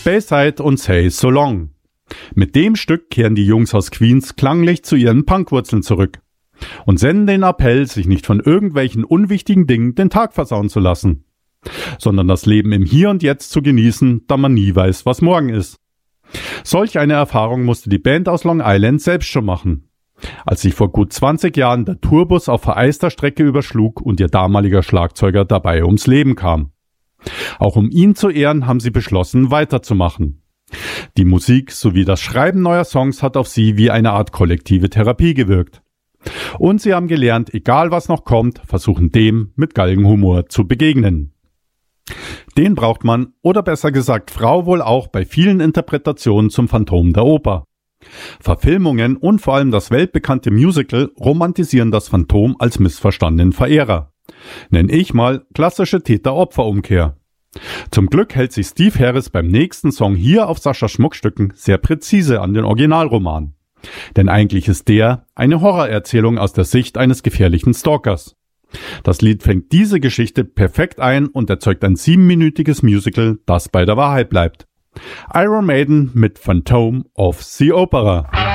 Bayside und Say So Long. Mit dem Stück kehren die Jungs aus Queens klanglich zu ihren Punkwurzeln zurück und senden den Appell, sich nicht von irgendwelchen unwichtigen Dingen den Tag versauen zu lassen, sondern das Leben im Hier und Jetzt zu genießen, da man nie weiß, was morgen ist. Solch eine Erfahrung musste die Band aus Long Island selbst schon machen, als sich vor gut 20 Jahren der Tourbus auf vereister Strecke überschlug und ihr damaliger Schlagzeuger dabei ums Leben kam. Auch um ihn zu ehren, haben sie beschlossen, weiterzumachen. Die Musik sowie das Schreiben neuer Songs hat auf sie wie eine Art kollektive Therapie gewirkt. Und sie haben gelernt, egal was noch kommt, versuchen dem mit Galgenhumor zu begegnen. Den braucht man, oder besser gesagt Frau, wohl auch bei vielen Interpretationen zum Phantom der Oper. Verfilmungen und vor allem das weltbekannte Musical romantisieren das Phantom als missverstandenen Verehrer. Nenn ich mal klassische Täter-Opfer-Umkehr. Zum Glück hält sich Steve Harris beim nächsten Song hier auf Saschas Schmuckstücken sehr präzise an den Originalroman. Denn eigentlich ist der eine Horrorerzählung aus der Sicht eines gefährlichen Stalkers. Das Lied fängt diese Geschichte perfekt ein und erzeugt ein 7-minütiges Musical, das bei der Wahrheit bleibt. Iron Maiden mit Phantom of the Opera.